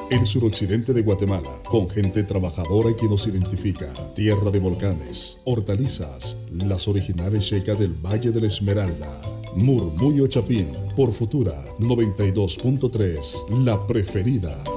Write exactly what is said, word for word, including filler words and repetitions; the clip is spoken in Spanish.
El suroccidente de Guatemala, con gente trabajadora que nos identifica. Tierra de volcanes, hortalizas, las originales checas del Valle de la Esmeralda. Murmullo Chapín, por Futura noventa y dos punto tres, la preferida.